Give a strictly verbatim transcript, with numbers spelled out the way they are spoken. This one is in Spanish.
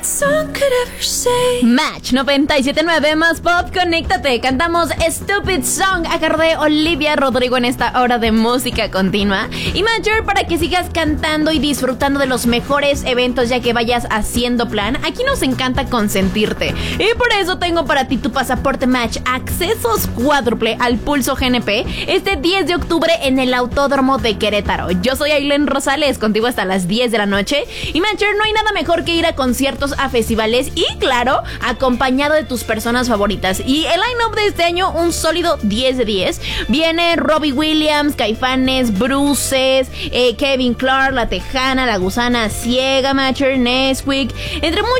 Match noventa y siete punto nueve más pop, conéctate. Cantamos Stupid Song a cargo de Olivia Rodrigo en esta hora de música continua. Y Matcher, para que sigas cantando y disfrutando de los mejores eventos ya que vayas haciendo plan, aquí nos encanta consentirte. Y por eso tengo para ti tu pasaporte Match, accesos cuádruple al Pulso G N P este diez de octubre en el Autódromo de Querétaro. Yo soy Ailén Rosales, contigo hasta las diez de la noche. Y Matcher, no hay nada mejor que ir a conciertos, a festivales y, claro, acompañado de tus personas favoritas. Y el line-up de este año, un sólido diez de diez. Viene Robbie Williams, Caifanes, Bruces, eh, Kevin Clark, La Tejana, La Gusana Ciega, Matcher, Nesquik, entre muchos